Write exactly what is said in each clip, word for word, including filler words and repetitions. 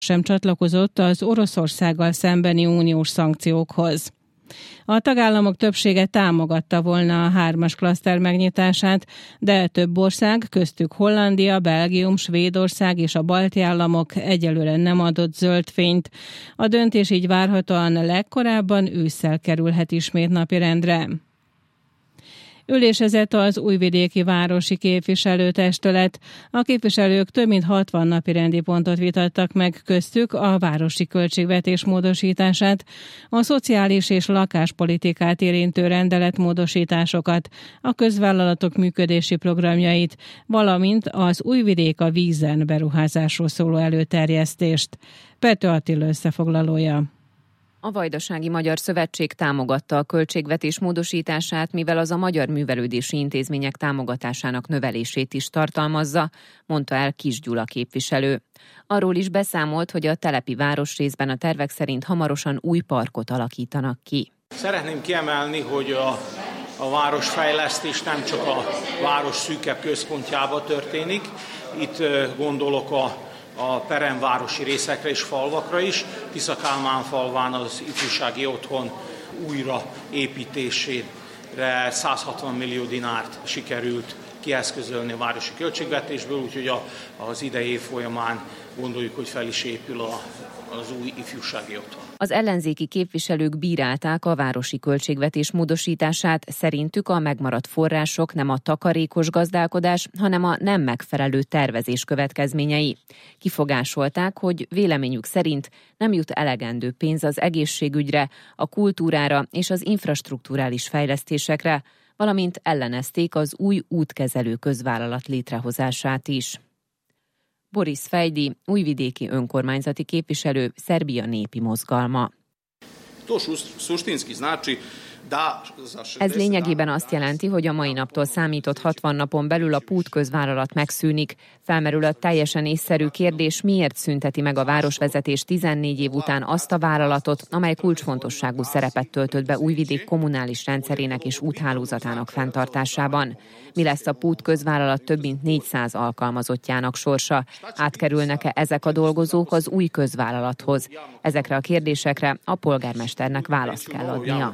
sem csatlakozott az Oroszországgal szembeni uniós szankciókhoz. A tagállamok többsége támogatta volna a hármas klaszter megnyitását, de több ország, köztük Hollandia, Belgium, Svédország és a balti államok egyelőre nem adott zöld fényt. A döntés így várhatóan legkorábban ősszel kerülhet ismét napirendre. Ülésezett az Újvidéki Városi Képviselőtestület. A képviselők több mint hatvan napirendi pontot vitattak meg, köztük a városi költségvetés módosítását, a szociális és lakáspolitikát érintő rendeletmódosításokat, a közvállalatok működési programjait, valamint az Újvidék a vízen beruházásról szóló előterjesztést. Pető Attila összefoglalója. A Vajdasági Magyar Szövetség támogatta a költségvetés módosítását, mivel az a magyar művelődési intézmények támogatásának növelését is tartalmazza, mondta el Kis Gyula képviselő. Arról is beszámolt, hogy a telepi városrészben a tervek szerint hamarosan új parkot alakítanak ki. Szeretném kiemelni, hogy a, a városfejlesztés nem csak a város szűkebb központjába történik. Itt gondolok a a peremvárosi részekre és falvakra is. Tisza-Kálmán-falván az ifjúsági otthon újraépítésére százhatvan millió dinárt sikerült kieszközölni a városi költségvetésből, úgyhogy a, az idei év folyamán gondoljuk, hogy fel is épül a, az új ifjúsági otthon. Az ellenzéki képviselők bírálták a városi költségvetés módosítását, szerintük a megmaradt források nem a takarékos gazdálkodás, hanem a nem megfelelő tervezés következményei. Kifogásolták, hogy véleményük szerint nem jut elegendő pénz az egészségügyre, a kultúrára és az infrastrukturális fejlesztésekre, valamint ellenezték az új útkezelő közvállalat létrehozását is. Boris Fejdi, újvidéki önkormányzati képviselő, Szerbia népi mozgalma. Ez lényegében azt jelenti, hogy a mai naptól számított hatvan napon belül a Pút közvállalat megszűnik. Felmerül a teljesen észszerű kérdés, miért szünteti meg a városvezetés tizennégy év után azt a vállalatot, amely kulcsfontosságú szerepet töltött be Újvidék kommunális rendszerének és úthálózatának fenntartásában. Mi lesz a Pút közvállalat több mint négyszáz alkalmazottjának sorsa? Átkerülnek-e ezek a dolgozók az új közvállalathoz? Ezekre a kérdésekre a polgármesternek választ kell adnia.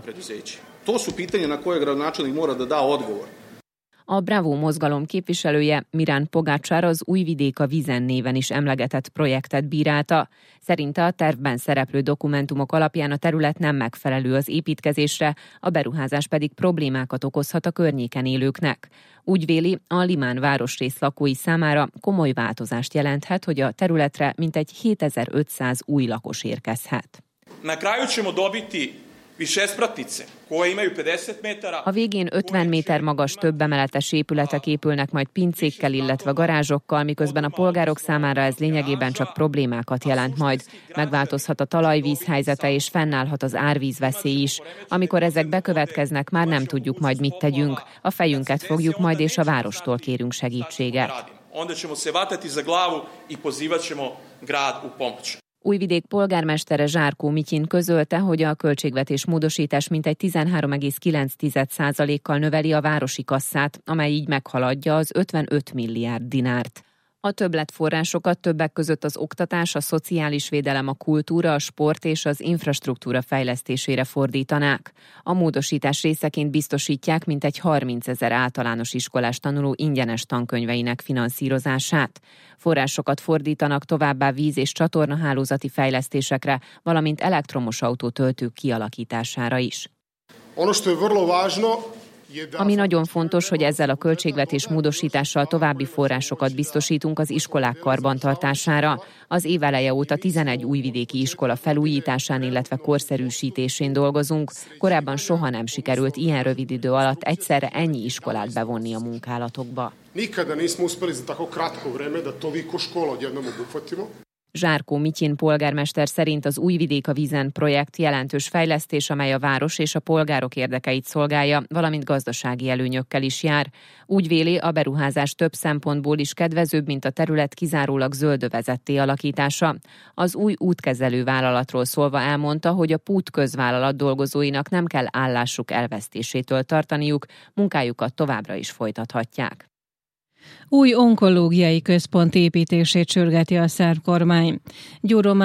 A Bravo mozgalom képviselője, Mirán Pogácsár az Újvidék a vízen néven is emlegetett projektet bírálta. Szerinte a tervben szereplő dokumentumok alapján a terület nem megfelelő az építkezésre, a beruházás pedig problémákat okozhat a környéken élőknek. Úgy véli, a Limán városrész lakói számára komoly változást jelenthet, hogy a területre mintegy hétezer-ötszáz új lakos érkezhet. Na kraju ćemo dobiti višespratnice koje imaju pedeset metara. A végén ötven méter magas többemeletes épületek épülnek majd pincékkel, illetve garázsokkal, miközben a polgárok számára ez lényegében csak problémákat jelent majd. Megváltozhat a talajvíz helyzete és fennállhat az árvízveszély is. Amikor ezek bekövetkeznek, már nem tudjuk majd mit tegyünk. A fejünket fogjuk majd és a várostól kérünk segítséget. Onda ćemo se vatati za glavu i pozivat ćemo grad u pomoć. Újvidék polgármestere Zsárkó Mityin közölte, hogy a költségvetés módosítás mintegy tizenhárom egész kilenc százalékkal növeli a városi kasszát, amely így meghaladja az ötvenöt milliárd dinárt. A többletforrásokat többek között az oktatás, a szociális védelem, a kultúra, a sport és az infrastruktúra fejlesztésére fordítanák. A módosítás részeként biztosítják mintegy harmincezer általános iskolás tanuló ingyenes tankönyveinek finanszírozását. Forrásokat fordítanak továbbá víz- és csatornahálózati fejlesztésekre, valamint elektromos autótöltők kialakítására is. Ami nagyon fontos, hogy ezzel a költségvetés módosítással további forrásokat biztosítunk az iskolák karbantartására. Az év eleje óta tizenegy újvidéki iskola felújításán, illetve korszerűsítésén dolgozunk. Korábban soha nem sikerült ilyen rövid idő alatt egyszerre ennyi iskolát bevonni a munkálatokba. Zsárkó Mityin polgármester szerint az Újvidék a vízen projekt jelentős fejlesztés, amely a város és a polgárok érdekeit szolgálja, valamint gazdasági előnyökkel is jár. Úgy véli, a beruházás több szempontból is kedvezőbb, mint a terület kizárólag zöldövezetté alakítása. Az új útkezelő vállalatról szólva elmondta, hogy a Pút közvállalat dolgozóinak nem kell állásuk elvesztésétől tartaniuk, munkájukat továbbra is folytathatják. Új onkológiai központ építését sürgeti a szerb kormány. Gyuro